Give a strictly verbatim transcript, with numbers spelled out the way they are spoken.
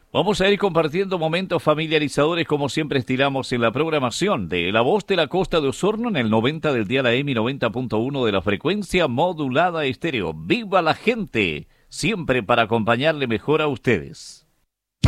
Vamos a ir compartiendo momentos familiarizadores como siempre estilamos en la programación de La Voz de la Costa de Osorno en el noventa del día la M y noventa punto uno de la frecuencia modulada estéreo. ¡Viva la gente! Siempre para acompañarle mejor a ustedes.